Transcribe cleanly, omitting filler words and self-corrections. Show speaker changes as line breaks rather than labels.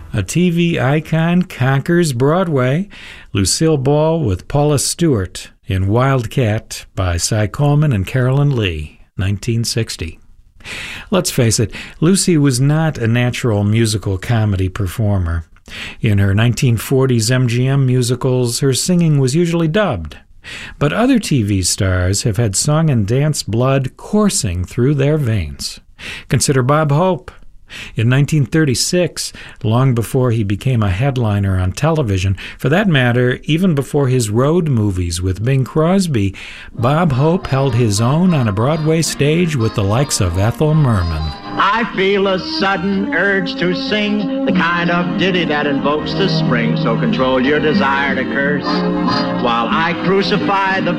A TV icon conquers Broadway. Lucille Ball with Paula Stewart in Wildcat by Cy Coleman and Carolyn Lee, 1960. Let's face it, Lucy was not a natural musical comedy performer. In her 1940s MGM musicals, her singing was usually dubbed. But other TV stars have had song and dance blood coursing through their veins. Consider Bob Hope. In 1936, long before he became a headliner on television, for that matter, even before his road movies with Bing Crosby, Bob Hope held his own on a Broadway stage with the likes of Ethel Merman.
I feel a sudden urge to sing the kind of ditty that invokes the spring, so control your desire to curse while I crucify the